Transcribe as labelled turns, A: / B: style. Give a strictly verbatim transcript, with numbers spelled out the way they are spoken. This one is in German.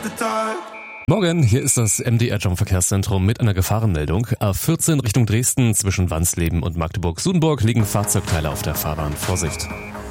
A: Morgen, hier ist das M D R-Jump-Verkehrszentrum mit einer Gefahrenmeldung. A vierzehn Richtung Dresden zwischen Wansleben und Magdeburg-Sudenburg liegen Fahrzeugteile auf der Fahrbahn. Vorsicht!